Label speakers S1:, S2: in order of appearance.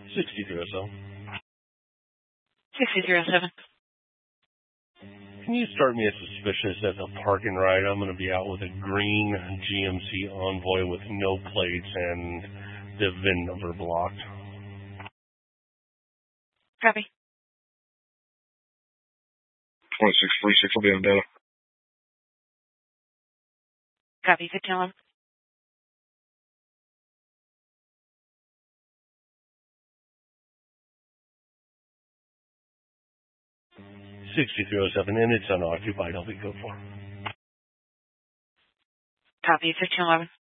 S1: 6307.
S2: 6307.
S1: Can you start me as suspicious as a parking ride? I'm going to be out with a green GMC Envoy with no plates and the VIN number blocked.
S2: Copy.
S3: 2636 will be on data.
S2: Copy. 1511.
S1: $6307, and it's unoccupied. I'll be good for.
S2: Copy. 1511.